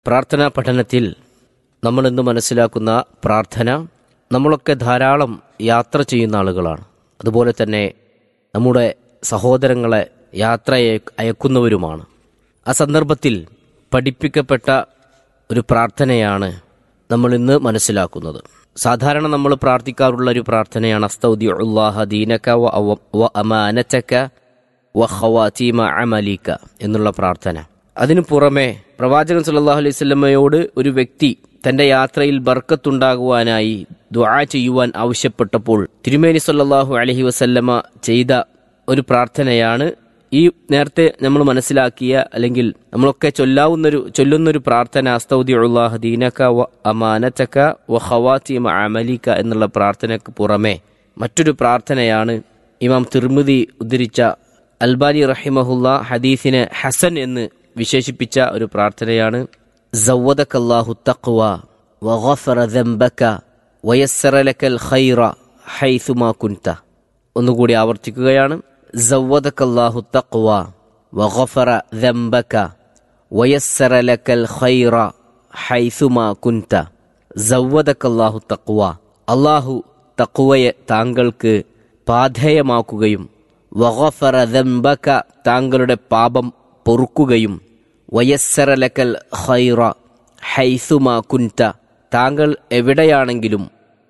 പ്രാർത്ഥനാ പഠനത്തിൽ നമ്മളിന്ന് മനസ്സിലാക്കുന്ന പ്രാർത്ഥന, നമ്മളൊക്കെ ധാരാളം യാത്ര ചെയ്യുന്ന ആളുകളാണ്. അതുപോലെ തന്നെ നമ്മുടെ സഹോദരങ്ങളെ യാത്ര അയക്കുന്നവരുമാണ്. ആ സന്ദർഭത്തിൽ പഠിപ്പിക്കപ്പെട്ട ഒരു പ്രാർത്ഥനയാണ് നമ്മളിന്ന് മനസ്സിലാക്കുന്നത്. സാധാരണ നമ്മൾ പ്രാർത്ഥിക്കാറുള്ള ഒരു പ്രാർത്ഥനയാണ് അസ്തൗദിഉല്ലാഹ ദീനക വ അമാനതക വ ഖവാതീമ അമലിക എന്നുള്ള പ്രാർത്ഥന. അതിനു പുറമെ പ്രവാചകൻ സല്ലല്ലാഹു അലൈഹി വസല്ലമയോട് ഒരു വ്യക്തി തന്റെ യാത്രയിൽ ബർക്കത്തുണ്ടാകുവാനായി ദുആ ചെയ്യുവാൻ ആവശ്യപ്പെട്ടപ്പോൾ തിരുമേനി സല്ലല്ലാഹു അലൈഹി വസല്ലമ ചെയ്ത ഒരു പ്രാർത്ഥനയാണ് ഈ നേരത്തെ നമ്മൾ മനസ്സിലാക്കിയ, അല്ലെങ്കിൽ നമ്മളൊക്കെ ചൊല്ലുന്നൊരു പ്രാർത്ഥന അസ്തൗദിഉല്ലാഹ ദീനക വ അമാനതക വ ഖവാതീമ അമലിക എന്നുള്ള പ്രാർത്ഥനയ്ക്ക് പുറമെ മറ്റൊരു പ്രാർത്ഥനയാണ് ഇമാം തിർമിദി ഉദ്ധരിച്ച അൽബാനി റഹിമഹുല്ല ഹദീസിനെ ഹസൻ എന്ന് വിശേഷിപ്പിച്ച ഒരു പ്രാർത്ഥനയാണ് സവ്വദകല്ലാഹു തഖ്വ വഗഫറ ദംബക വയസ്സറ ലക്കൽ ഖൈറ ഹൈസുമാ കുൻത. ഒന്നുകൂടി ആവർത്തിക്കുകയാണ്. സവ്വദകല്ലാഹു തഖ്വ വഗഫറ ദംബക വയസ്സറ ലക്കൽ ഖൈറ ഹൈസുമാ കുൻത. സവ്വദകല്ലാഹു തഖ്വ, അല്ലാഹു തഖ്വയെ താങ്കൾക്ക് പാഥേയമാക്കുകയും വഗഫറ ദംബക താങ്കളുടെ പാപം പൊറുക്കുകയും വയസ്സറ ലക്കൽ ഖൈറ ഹൈസുമാ കുൻത താങ്കൾ എവിടെയാണെങ്കിലും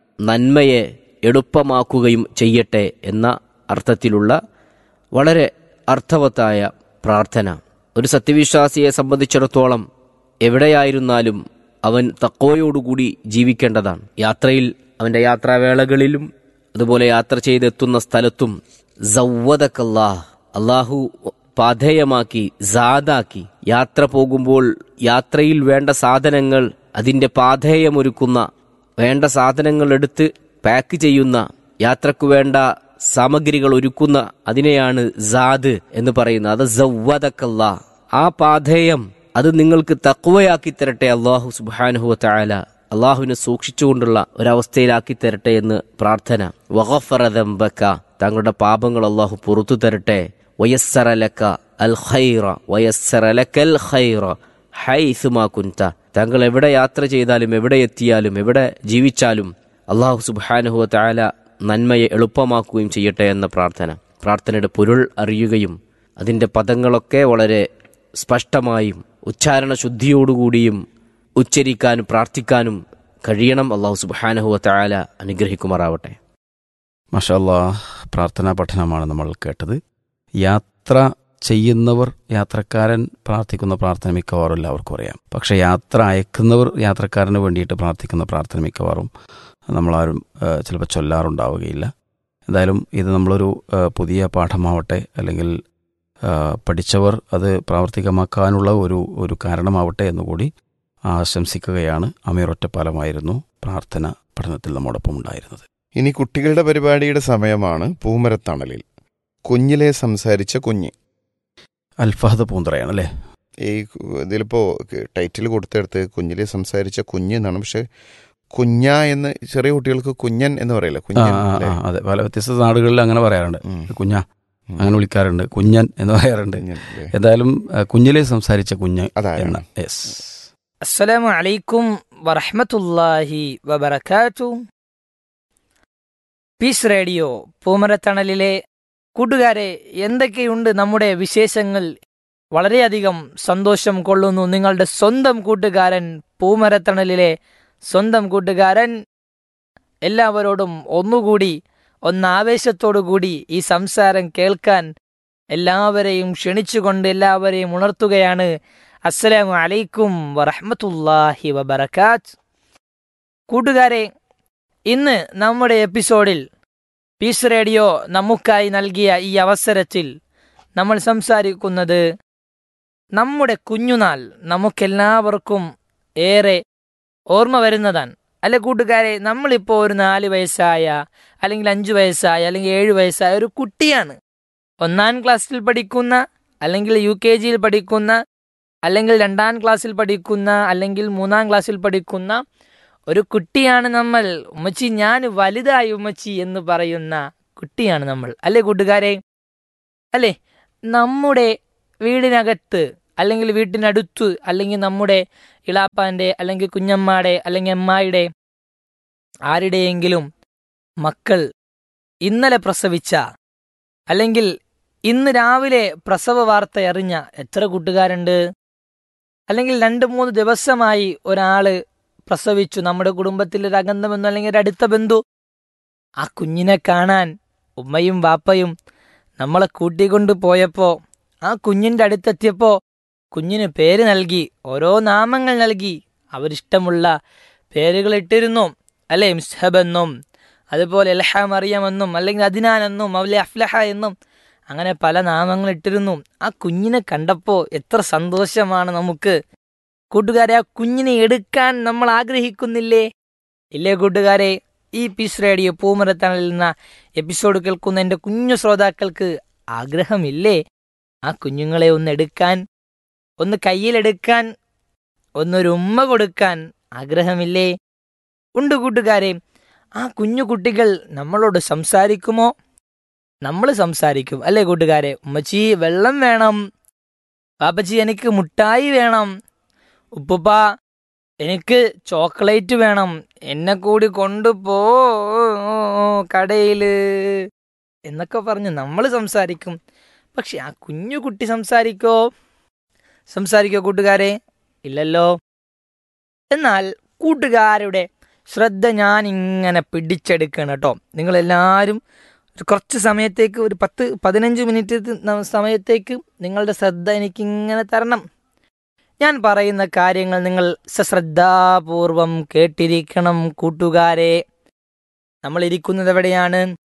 നന്മയെ എളുപ്പമാക്കുകയും ചെയ്യട്ടെ എന്ന അർത്ഥത്തിലുള്ള വളരെ അർത്ഥവത്തായ പ്രാർത്ഥന. ഒരു സത്യവിശ്വാസിയെ സംബന്ധിച്ചിടത്തോളം എവിടെയായിരുന്നാലും അവൻ തഖ്വയോടുകൂടി ജീവിക്കേണ്ടതാണ്. യാത്രയിൽ അവൻ്റെ യാത്രാവേളകളിലും അതുപോലെ യാത്ര ചെയ്തെത്തുന്ന സ്ഥലത്തും സവ്വദകല്ലാഹ്, അല്ലാഹു പാഥേയമാക്കി, സാദാക്കി, യാത്ര പോകുമ്പോൾ യാത്രയിൽ വേണ്ട സാധനങ്ങൾ, അതിൻ്റെ പാഥേയമൊരുക്കുന്ന, വേണ്ട സാധനങ്ങൾ എടുത്ത് പാക്ക് ചെയ്യുന്ന, യാത്രക്ക് വേണ്ട സാമഗ്രികൾ ഒരുക്കുന്ന അതിനെയാണ് സാദ് എന്ന് പറയുന്നത്. അത് സവ്വദകല്ലാഹ്, ആ പാഥേയം അത് നിങ്ങൾക്ക് തഖ്വയാക്കി തരട്ടെ അല്ലാഹു സുബ്ഹാനഹു വ തആല, അള്ളാഹുവിനെ സൂക്ഷിച്ചുകൊണ്ടുള്ള ഒരവസ്ഥയിലാക്കി തരട്ടെ എന്ന് പ്രാർത്ഥന. വഗഫറ ദംബക, താങ്കളുടെ പാപങ്ങൾ അള്ളാഹു പുറത്തു തരട്ടെ. വയസ്സറ ലക അൽ ഖൈറ വയസ്സറ ലക്കൽ ഖൈറ ഹൈസുമാ കുൻത, താങ്കൾ എവിടെ യാത്ര ചെയ്താലും എവിടെ എത്തിയാലും എവിടെ ജീവിച്ചാലും അള്ളാഹു സുബ്ഹാനഹു വ തആല നന്മയെ എളുപ്പമാക്കുകയും ചെയ്യട്ടെ എന്ന പ്രാർത്ഥന. പ്രാർത്ഥനയുടെ പൊരുൾ അറിയുകയും അതിൻ്റെ പദങ്ങളൊക്കെ വളരെ സ്പഷ്ടമായും ഉച്ചാരണ ശുദ്ധിയോടുകൂടിയും ഉച്ചരിക്കാനും പ്രാർത്ഥിക്കാനും കഴിയണം. അള്ളാഹു സുബ്ഹാനഹു വ തആല അനുഗ്രഹിക്കുമാറാവട്ടെ. മാഷാ അല്ലാഹ്, പ്രാർത്ഥനാ പഠനമാണ് നമ്മൾ കേട്ടത്. യാത്ര ചെയ്യുന്നവർ, യാത്രക്കാരൻ പ്രാർത്ഥിക്കുന്ന പ്രാർത്ഥന മിക്കവാറും എല്ലാവർക്കും അറിയാം. പക്ഷേ യാത്ര അയക്കുന്നവർ യാത്രക്കാരന് വേണ്ടിയിട്ട് പ്രാർത്ഥിക്കുന്ന പ്രാർത്ഥന മിക്കവാറും നമ്മളാരും ചിലപ്പോൾ ചൊല്ലാറുണ്ടാവുകയില്ല. എന്തായാലും ഇത് നമ്മളൊരു പുതിയ പാഠമാവട്ടെ, അല്ലെങ്കിൽ പഠിച്ചവർ അത് പ്രാവർത്തികമാക്കാനുള്ള ഒരു കാരണമാവട്ടെ എന്നുകൂടി ആശംസിക്കുകയാണ്. അമീർ ഒറ്റപ്പാലമായിരുന്നു പ്രാർത്ഥന പഠനത്തിൽ നമ്മോടൊപ്പം ഉണ്ടായിരുന്നത്. ഇനി കുട്ടികളുടെ പരിപാടിയുടെ സമയമാണ്. പൂമരത്തണലിൽ കുഞ്ഞിലെ സംസാരിച്ച കുഞ്ഞ്. അൽഫഹദ് പൂന്തറയാണ് അല്ലേ? ഈ ഇതിലിപ്പോൾ ടൈറ്റിൽ കൊടുത്തെടുത്ത് കുഞ്ഞിലെ സംസാരിച്ച കുഞ്ഞ് എന്നാണ്. പക്ഷെ കുഞ്ഞ എന്ന് ചെറിയ കുട്ടികൾക്ക് കുഞ്ഞൻ എന്ന് പറയില്ല. കുഞ്ഞൻ, അതെ, പല വ്യത്യസ്ത നാടുകളിൽ അങ്ങനെ പറയാറുണ്ട്. കുഞ്ഞ അങ്ങനെ വിളിക്കാറുണ്ട്, കുഞ്ഞൻ എന്ന് പറയാറുണ്ട്. എന്തായാലും കുഞ്ഞിലെ സംസാരിച്ച കുഞ്ഞ് എന്ന. അസ്സലാമു അലൈക്കും വറഹ്മത്തുള്ളാഹി വബറകാതുഹു. പീസ് റേഡിയോ പൂമരത്തണലിലെ കൂട്ടുകാരെ, എന്തൊക്കെയുണ്ട് നമ്മുടെ വിശേഷങ്ങൾ? വളരെയധികം സന്തോഷം കൊള്ളുന്നു. നിങ്ങളുടെ സ്വന്തം കൂട്ടുകാരൻ, പൂമരത്തണലിലെ സ്വന്തം കൂട്ടുകാരൻ, എല്ലാവരോടും ഒന്നുകൂടി ഒന്നാവേശത്തോടുകൂടി ഈ സംസാരം കേൾക്കാൻ എല്ലാവരെയും ക്ഷണിച്ചുകൊണ്ട് എല്ലാവരെയും ഉണർത്തുകയാണ്. അസ്സലാമു അലൈക്കും വറഹ്മത്തുള്ളാഹി വബറകാത്ത്. കൂട്ടുകാരെ, ഇന്ന് നമ്മുടെ എപ്പിസോഡിൽ പീസ് റേഡിയോ നമുക്കായി നൽകിയ ഈ അവസരത്തിൽ നമ്മൾ സംസാരിക്കുന്നത് നമ്മുടെ കുഞ്ഞുനാൾ നമുക്കെല്ലാവർക്കും ഏറെ ഓർമ്മ വരുന്നതാണ്. അല്ലെ കൂട്ടുകാരെ? നമ്മളിപ്പോൾ ഒരു 4 വയസ്സായ, അല്ലെങ്കിൽ 5 വയസ്സായ, അല്ലെങ്കിൽ 7 വയസ്സായ ഒരു കുട്ടിയാണ്. 1-ാം ക്ലാസ്സിൽ പഠിക്കുന്ന, അല്ലെങ്കിൽ UKG പഠിക്കുന്ന, അല്ലെങ്കിൽ 2-ാം ക്ലാസ്സിൽ പഠിക്കുന്ന, അല്ലെങ്കിൽ 3-ാം ക്ലാസ്സിൽ പഠിക്കുന്ന ഒരു കുട്ടിയാണ് നമ്മൾ. ഉമ്മച്ചി, ഞാൻ വലുതായി ഉമ്മച്ചി എന്ന് പറയുന്ന കുട്ടിയാണ് നമ്മൾ. അല്ലേ കൂട്ടുകാരെ? അല്ലേ? നമ്മുടെ വീടിനകത്ത് അല്ലെങ്കിൽ വീട്ടിനടുത്ത്, അല്ലെങ്കിൽ നമ്മുടെ ഇളാപ്പാൻ്റെ അല്ലെങ്കിൽ കുഞ്ഞമ്മാടെ അല്ലെങ്കിൽ അമ്മായിയുടെ ആരുടെയെങ്കിലും മക്കൾ ഇന്നലെ പ്രസവിച്ച അല്ലെങ്കിൽ ഇന്ന് രാവിലെ പ്രസവ വാർത്ത അറിഞ്ഞ എത്ര കൂട്ടുകാരുണ്ട്? അല്ലെങ്കിൽ 2-3 ദിവസമായി ഒരാള് പ്രസവിച്ചു, നമ്മുടെ കുടുംബത്തിൽ ഒരു അംഗമെന്നോ അല്ലെങ്കിൽ ഒരു അടുത്ത ബന്ധു. ആ കുഞ്ഞിനെ കാണാൻ ഉമ്മയും വാപ്പയും നമ്മളെ കൂട്ടിക്കൊണ്ടു പോയപ്പോൾ, ആ കുഞ്ഞിൻ്റെ അടുത്തെത്തിയപ്പോൾ കുഞ്ഞിന് പേര് നൽകി, ഓരോ നാമങ്ങൾ നൽകി, അവരിഷ്ടമുള്ള പേരുകൾ ഇട്ടിരുന്നു അല്ലെ? മിസ്ഹബ് എന്നും അതുപോലെ എൽഹ മറിയം എന്നും അല്ലെങ്കിൽ അദ്നാൻ എന്നും മൗല അഫ്ലഹ എന്നും അങ്ങനെ പല നാമങ്ങൾ ഇട്ടിരുന്നു. ആ കുഞ്ഞിനെ കണ്ടപ്പോൾ എത്ര സന്തോഷമാണ് നമുക്ക്. കൂട്ടുകാരെ, ആ കുഞ്ഞിനെ എടുക്കാൻ നമ്മൾ ആഗ്രഹിക്കുന്നില്ലേ? ഇല്ലേ കൂട്ടുകാരെ? ഈ പീസ് റേഡിയോ പൂമരത്തണലിൽ നിന്ന എപ്പിസോഡ് കേൾക്കുന്ന എൻ്റെ കുഞ്ഞു ശ്രോതാക്കൾക്ക് ആഗ്രഹമില്ലേ ആ കുഞ്ഞുങ്ങളെ ഒന്ന് എടുക്കാൻ, ഒന്ന് കയ്യിലെടുക്കാൻ, ഒന്നൊരു ഉമ്മ കൊടുക്കാൻ ആഗ്രഹമില്ലേ? ഉണ്ട് കൂട്ടുകാരെ. ആ കുഞ്ഞു കുട്ടികൾ നമ്മളോട് സംസാരിക്കുമോ? നമ്മൾ സംസാരിക്കും അല്ലേ കൂട്ടുകാരെ? ഉമ്മച്ചി വെള്ളം വേണം, പാപ്പച്ചി എനിക്ക് മുട്ടായി വേണം, ഉപ്പുപ്പ എനിക്ക് ചോക്ലേറ്റ് വേണം, എന്നെ കൂടി കൊണ്ടുപോ കടയിൽ എന്നൊക്കെ പറഞ്ഞ് നമ്മൾ സംസാരിക്കും. പക്ഷെ ആ കുഞ്ഞു കുട്ടി സംസാരിക്കോ കൂട്ടുകാരെ? ഇല്ലല്ലോ. എന്നാൽ കൂട്ടുകാരുടെ ശ്രദ്ധ ഞാൻ ഇങ്ങനെ പിടിച്ചെടുക്കണം കേട്ടോ. നിങ്ങളെല്ലാവരും കുറച്ച് സമയത്തേക്ക്, ഒരു 10-15 മിനിറ്റ് സമയത്തേക്ക് നിങ്ങളുടെ ശ്രദ്ധ എനിക്കിങ്ങനെ തരണം. ഞാൻ പറയുന്ന കാര്യങ്ങൾ നിങ്ങൾ സശ്രദ്ധാപൂർവം കേട്ടിരിക്കണം കൂട്ടുകാരെ. നമ്മൾ ഇരിക്കുന്നത് എവിടെയാണ്?